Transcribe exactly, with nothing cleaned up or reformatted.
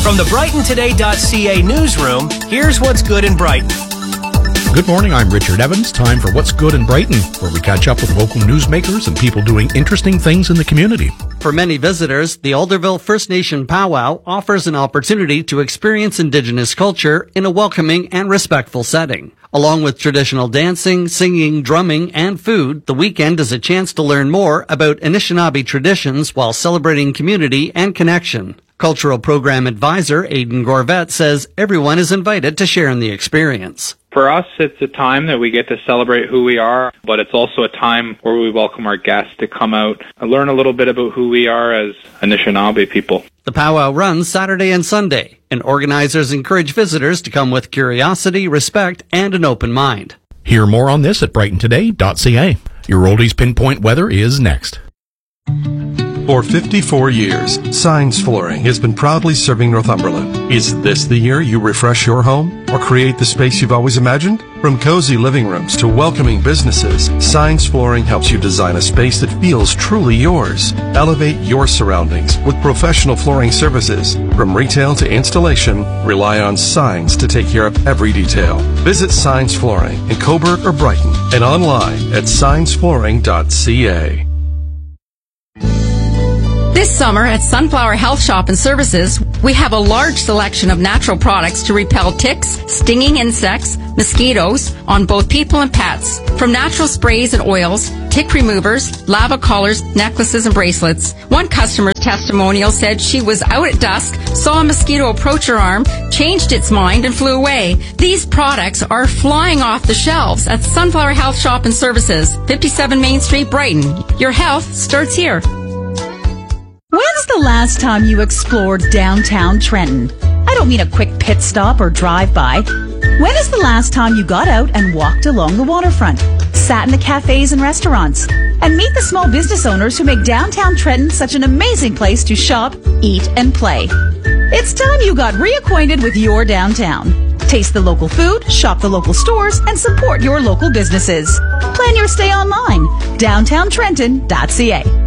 From the Brighton Today dot C A newsroom, here's what's good in Brighton. Good morning, I'm Richard Evans. Time for What's Good in Brighton, where we catch up with local newsmakers and people doing interesting things in the community. For many visitors, the Alderville First Nation Powwow offers an opportunity to experience Indigenous culture in a welcoming and respectful setting. Along with traditional dancing, singing, drumming, and food, the weekend is a chance to learn more about Anishinaabe traditions while celebrating community and connection. Cultural Program Advisor Aidan Gorvet says everyone is invited to share in the experience. For us, it's a time that we get to celebrate who we are, but it's also a time where we welcome our guests to come out and learn a little bit about who we are as Anishinaabe people. The powwow runs Saturday and Sunday, and organizers encourage visitors to come with curiosity, respect, and an open mind. Hear more on this at Brighton Today dot C A. Your Oldies Pinpoint weather is next. For fifty-four years, Signs Flooring has been proudly serving Northumberland. Is this the year you refresh your home or create the space you've always imagined? From cozy living rooms to welcoming businesses, Signs Flooring helps you design a space that feels truly yours. Elevate your surroundings with professional flooring services. From retail to installation, rely on Signs to take care of every detail. Visit Signs Flooring in Coburg or Brighton and online at signs flooring dot C A. This summer at Sunflower Health Shop and Services, we have a large selection of natural products to repel ticks, stinging insects, mosquitoes on both people and pets. From natural sprays and oils, tick removers, lava collars, necklaces, and bracelets. One customer's testimonial said she was out at dusk, saw a mosquito approach her arm, changed its mind, and flew away. These products are flying off the shelves at Sunflower Health Shop and Services, fifty-seven Main Street, Brighton. Your health starts here. When's the last time you explored downtown Trenton? I don't mean a quick pit stop or drive-by. When is the last time you got out and walked along the waterfront, sat in the cafes and restaurants, and meet the small business owners who make downtown Trenton such an amazing place to shop, eat, and play? It's time you got reacquainted with your downtown. Taste the local food, shop the local stores, and support your local businesses. Plan your stay online, downtown trenton dot C A.